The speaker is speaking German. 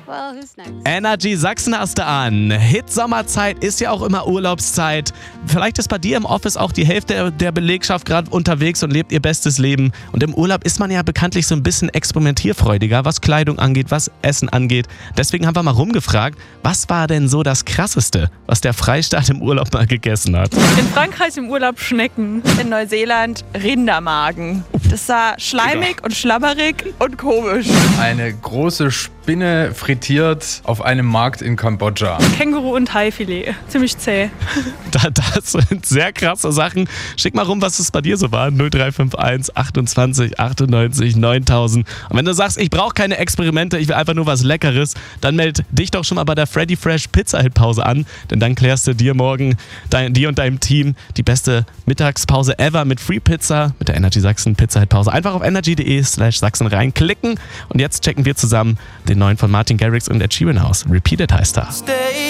Well, who's next? Energy Sachsen hast du an. Hit-Sommerzeit ist ja auch immer Urlaubszeit. Vielleicht ist bei dir im Office auch die Hälfte der Belegschaft gerade unterwegs und lebt ihr bestes Leben. Und im Urlaub ist man ja bekanntlich so ein bisschen experimentierfreudiger, was Kleidung angeht, was Essen angeht. Deswegen haben wir mal rumgefragt, was war denn so das Krasseste, was der Freistaat im Urlaub mal gegessen hat? In Frankreich im Urlaub Schnecken. In Neuseeland Rindermagen. Das war schleimig und schlabberig und komisch. Eine große Spinne frittiert auf einem Markt in Kambodscha. Känguru und Haifilet. Ziemlich zäh. Das sind sehr krasse Sachen. Schick mal rum, was es bei dir so war. 0351 28 98 9000. Und wenn du sagst, ich brauche keine Experimente, ich will einfach nur was Leckeres, dann meld dich doch schon mal bei der Freddy Fresh Pizza Hit Pause an. Denn dann klärst du dir morgen, dir und deinem Team, die beste Mittagspause ever mit Free Pizza, mit der Energy Sachsen Pizza Hit Pause. Einfach auf energy.de/Sachsen reinklicken. Und jetzt checken wir zusammen den neuen von Martin Garrix und Ed Sheeran aus. Repeated heißt er.